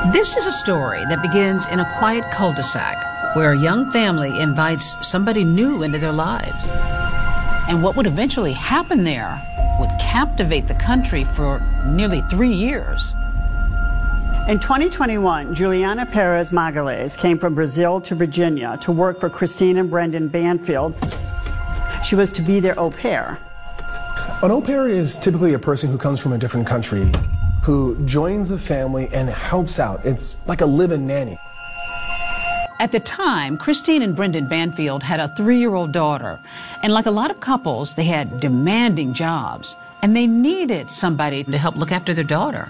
This is a story that begins in a quiet cul-de-sac where a young family invites somebody new into their lives. And what would eventually happen there would captivate the country for nearly 3 years. In 2021, Juliana Perez Magalhães came from Brazil to Virginia to work for Christine and Brendan Banfield. She was to be their au pair. An au pair is typically a person who comes from a different country, who joins a family and helps out. It's like a live-in nanny. At the time, Christine and Brendan Banfield had a 3-year-old daughter. And like a lot of couples, they had demanding jobs. And they needed somebody to help look after their daughter.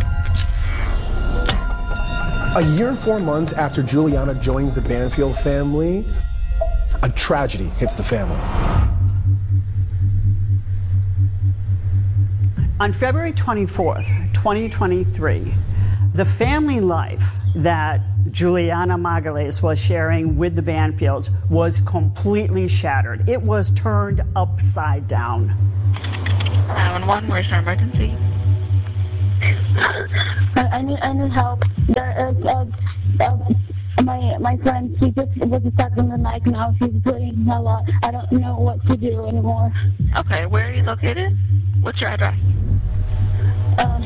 A year and 4 months after Juliana joins the Banfield family, a tragedy hits the family. On February 24th, 2023, the family life that Juliana Magalhães was sharing with the Banfields was completely shattered. It was turned upside down. 911, where's your emergency? I need help. There is my friend. She just was stuck in the knife now. She's bleeding a lot. I don't know what to do anymore. Okay, where are you located? What's your address? Oh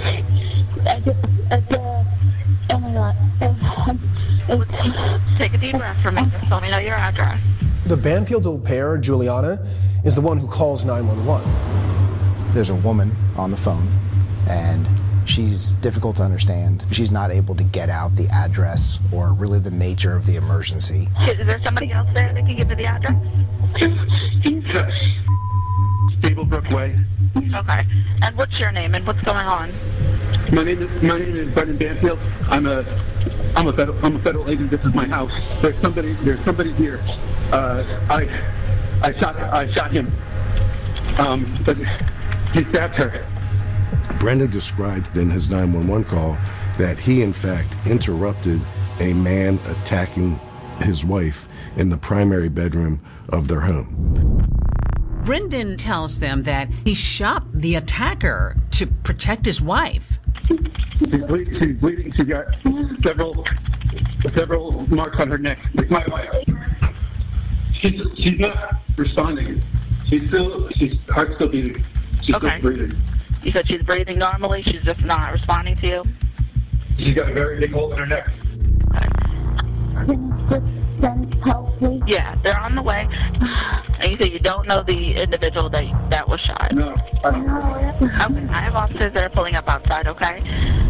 my God. Take a deep breath for me. Just let me know your address. The Banfield's au pair, Juliana, is the one who calls 911. There's a woman on the phone, and she's difficult to understand. She's not able to get out the address or really the nature of the emergency. Is there somebody else there that can give me the address? Stablebrook Way. Okay. And what's your name and what's going on? My name is Brendan Banfield. I'm a federal agent. This is my house. There's somebody here. I shot him. But he stabbed her. Brendan described in his 911 call that he, in fact, interrupted a man attacking his wife in the primary bedroom of their home. Brendan tells them that he shot the attacker to protect his wife. She's bleeding. She's got several marks on her neck. It's my wife. She's not responding. She's heart's still beating. She's okay. Still breathing. You said she's breathing normally. She's just not responding to you. She's got a very big hole in her neck. Help, please? Yeah, they're on the way. And you said you don't know the individual that was shot. No, I don't. Okay, I have officers that are pulling up outside. Okay.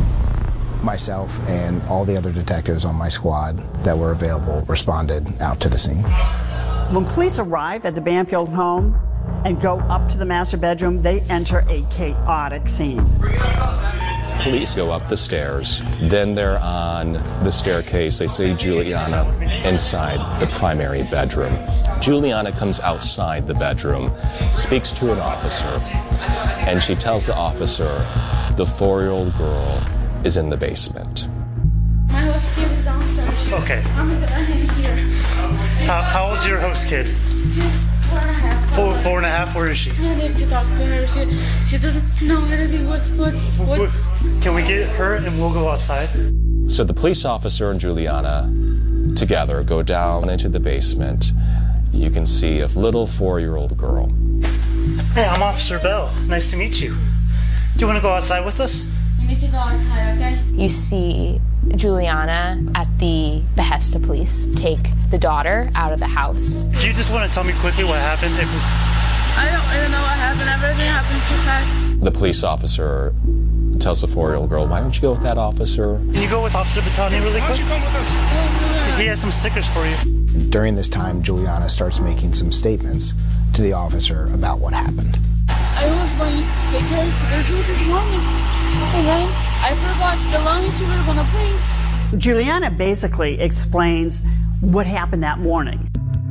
Myself and all the other detectives on my squad that were available responded out to the scene. When police arrive at the Banfield home and go up to the master bedroom, they enter a chaotic scene. Police go up the stairs, then they're on the staircase. They see Juliana inside the primary bedroom. Juliana comes outside the bedroom, speaks to an officer, and she tells the officer the 4-year-old girl is in the basement. My host kid is downstairs. Okay. I'm here. How old's your host kid? She's 4.5. 4.5. Where is she? I need to talk to her. She doesn't know anything. What's Can we get her and we'll go outside? So the police officer and Juliana together go down into the basement. You can see a little 4-year-old girl. Hey, I'm Officer Bell. Nice to meet you. Do you want to go outside with us? You need to go outside, okay? You see Juliana at the behest of police take the daughter out of the house. Do you just want to tell me quickly what happened? I don't really know what happened. Everything happened too fast. The police officer tells the 4-year-old girl, why don't you go with that officer? Can you go with Officer Battani really quick? Why don't you come with us? He has some stickers for you. During this time, Juliana starts making some statements to the officer about what happened. I was going to take her to the zoo this morning, and then I forgot the lunch we were going to bring. Juliana basically explains what happened that morning.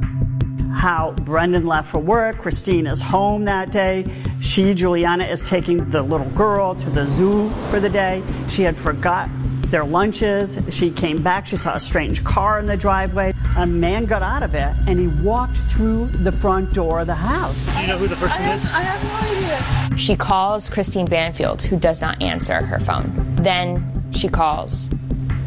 How Brendan left for work, Christine is home that day. Juliana, is taking the little girl to the zoo for the day. She had forgot their lunches. She came back, she saw a strange car in the driveway. A man got out of it and he walked through the front door of the house. Do you know who the person is? I have no idea. She calls Christine Banfield, who does not answer her phone. Then she calls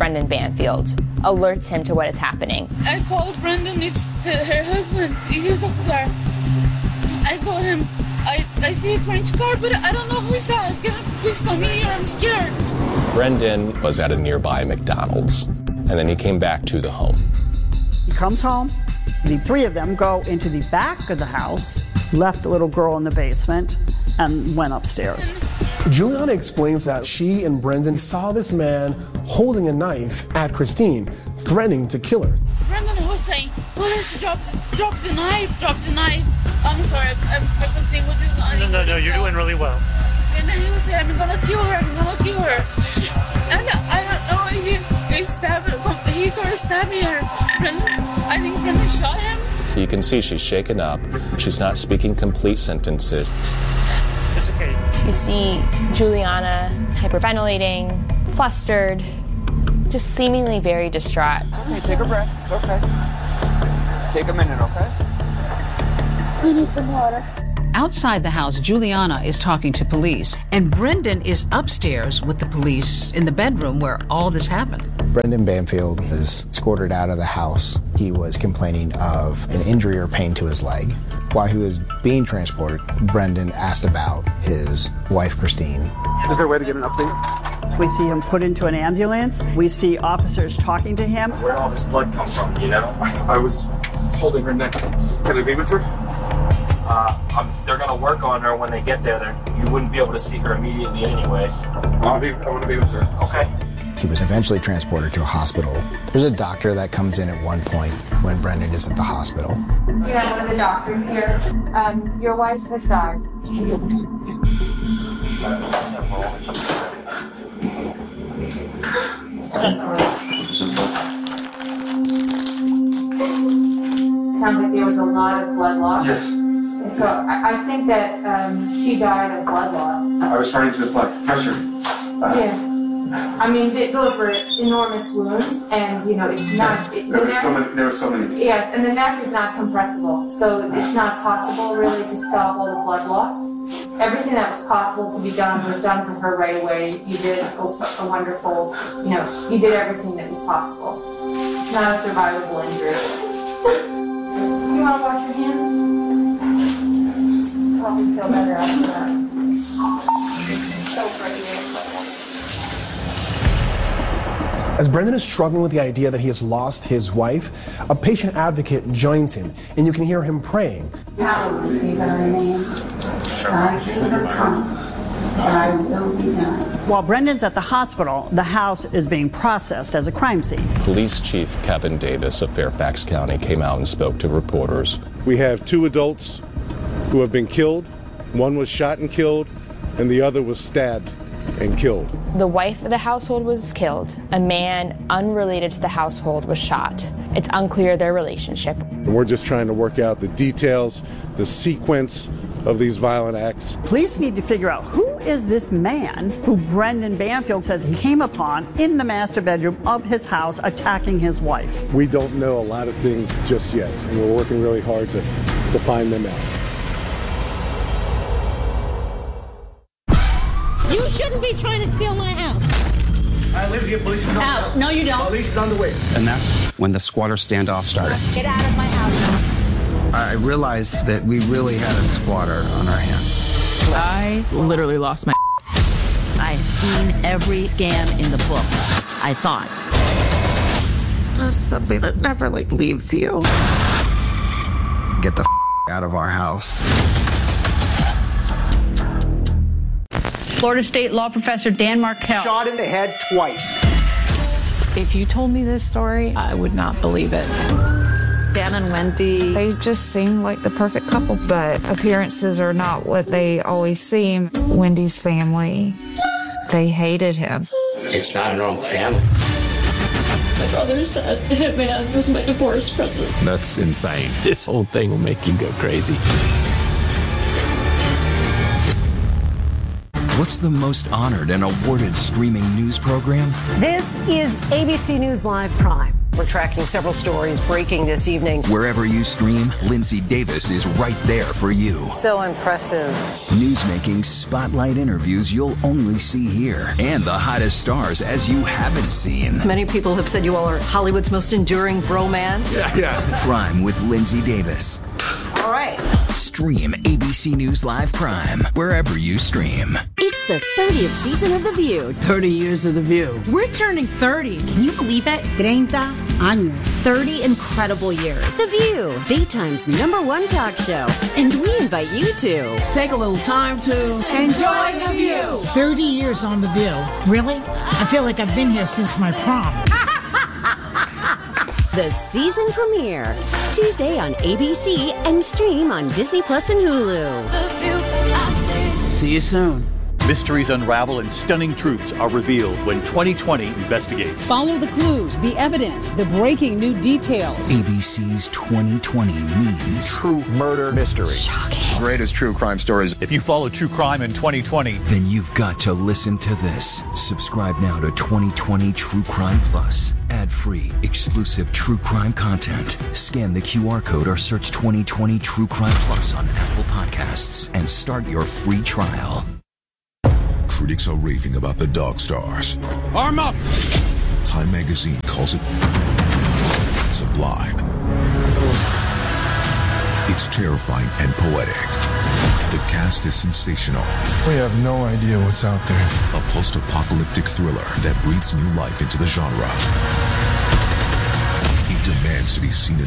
Brendan Banfield, alerts him to what is happening. I called Brendan, it's her husband. He's up there. I called him. I see a strange car, but I don't know who is that. Can you please come here? I'm scared. Brendan was at a nearby McDonald's, and then he came back to the home. He comes home. The three of them go into the back of the house, left the little girl in the basement, and went upstairs. Juliana explains that she and Brendan saw this man holding a knife at Christine, threatening to kill her. Brendan was saying, police, drop the knife. I'm sorry, I was saying what is not English. No, you're doing really well. And then he was saying, I'm gonna kill her. And I don't know, he started stabbing her. I think Brendan shot him. You can see she's shaken up. She's not speaking complete sentences. It's okay. You see Juliana hyperventilating, flustered, just seemingly very distraught. Okay, take a breath. It's okay. Take a minute, okay? I need some water. Outside the house, Juliana is talking to police, and Brendan is upstairs with the police in the bedroom where all this happened. Brendan Banfield is escorted out of the house. He was complaining of an injury or pain to his leg. While he was being transported, Brendan asked about his wife, Christine. Is there a way to get an update? We see him put into an ambulance. We see officers talking to him. Where did all this blood come from, you know? I was holding her neck. Can I be with her? They're going to work on her when they get there. You wouldn't be able to see her immediately anyway. I want to be with her. Okay. He was eventually transported to a hospital. There's a doctor that comes in at one point when Brendan is at the hospital. Yeah, one of the doctors here. Your wife has died. Sounds like there was a lot of blood loss. Yes. So I think that she died of blood loss. I was trying to apply pressure. Yeah. I mean, those were enormous wounds, and you know, it's not. There were so many. Yes, and the neck is not compressible, so it's not possible really to stop all the blood loss. Everything that was possible to be done was done for her right away. You did a wonderful, you know, you did everything that was possible. It's not a survivable injury. You want to wash your hands? Probably feel better after that. So pretty. As Brendan is struggling with the idea that he has lost his wife, a patient advocate joins him, and you can hear him praying. Hallowed be thy name. Thy kingdom come. Thy will be done. While Brendan's at the hospital, the house is being processed as a crime scene. Police Chief Kevin Davis of Fairfax County came out and spoke to reporters. We have 2 adults who have been killed. One was shot and killed, and the other was stabbed and killed. The wife of the household was killed. A man unrelated to the household was shot. It's unclear their relationship. And we're just trying to work out the details, the sequence of these violent acts. Police need to figure out who is this man who Brendan Banfield says he came upon in the master bedroom of his house attacking his wife. We don't know a lot of things just yet, and we're working really hard to find them out. You shouldn't be trying to steal my house. I live here. Police is on the way. Out. No, you don't. Police is on the way. And that's when the squatter standoff started. Get out of my house. I realized that we really had a squatter on our hands. I literally lost my. I have seen every scam in the book, I thought. That's something that never, leaves you. Get the out of our house. Florida State law professor Dan Markell. Shot in the head twice. If you told me this story, I would not believe it. Dan and Wendy, they just seem like the perfect couple, but appearances are not what they always seem. Wendy's family, they hated him. It's not a normal family. My brother said Hitman was my divorce present. That's insane. This whole thing will make you go crazy. What's the most honored and awarded streaming news program? This is ABC News Live Prime. We're tracking several stories breaking this evening. Wherever you stream, Lindsay Davis is right there for you. So impressive. Newsmaking spotlight interviews you'll only see here. And the hottest stars as you haven't seen. Many people have said you all are Hollywood's most enduring bromance. Yeah. Prime with Lindsay Davis. All right. Stream ABC News Live Prime wherever you stream. It's the 30th season of The View. 30 years of The View. We're turning 30. Can you believe it? 30 años. 30 incredible years. The View, daytime's #1 talk show. And we invite you to take a little time to enjoy The View. 30 years on The View. Really? I feel like I've been here since my prom. The season premiere, Tuesday on ABC and stream on Disney Plus and Hulu. See you soon. Mysteries unravel and stunning truths are revealed when 2020 investigates. Follow the clues, the evidence, the breaking new details. ABC's 2020 means true murder mystery. Shocking. Greatest true crime stories. If you follow true crime in 2020, then you've got to listen to this. Subscribe now to 2020 True Crime Plus. Ad-free, exclusive true crime content. Scan the QR code or search 2020 True Crime Plus on Apple Podcasts and start your free trial. Critics are raving about the Dog Stars. Arm up! Time magazine calls it sublime. It's terrifying and poetic. The cast is sensational. We have no idea what's out there. A post-apocalyptic thriller that breathes new life into the genre. It demands to be seen in